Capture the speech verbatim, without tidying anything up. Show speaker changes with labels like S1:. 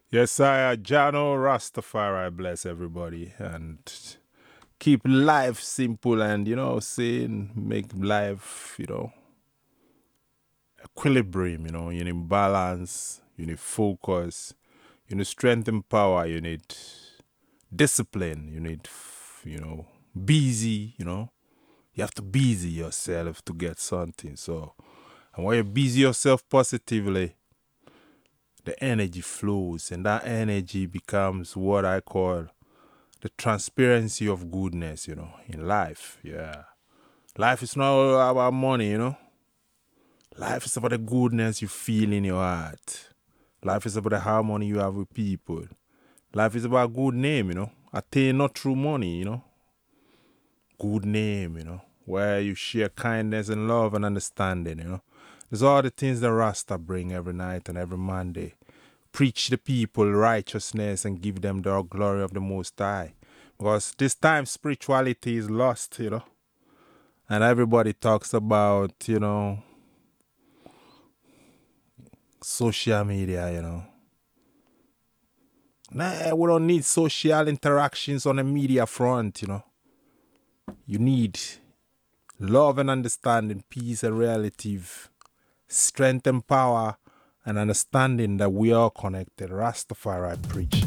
S1: Yes, I, uh, Jano Rastafari, bless everybody and keep life simple and, you know, saying make life, you know, equilibrium, you know, you need balance, you need focus, you need strength and power, you need discipline, you need, you know, busy, you know, you have to busy yourself to get something. So, and when you busy yourself positively, the energy flows and that energy becomes what I call the transparency of goodness, you know, in life. Yeah. Life is not all about money, you know. Life is about the goodness you feel in your heart. Life is about the harmony you have with people. Life is about good name, you know. Attain not through money, you know. Good name, you know. Where you share kindness and love and understanding, you know. There's all the things that Rasta bring every night and every Monday. Preach the people righteousness and give them the glory of the Most High. Because this time spirituality is lost, you know. And everybody talks about, you know, social media, you know. Nah, we don't need social interactions on the media front, you know. You need love and understanding, peace and relative, strength and power, and understanding that we are connected. Rastafari preach.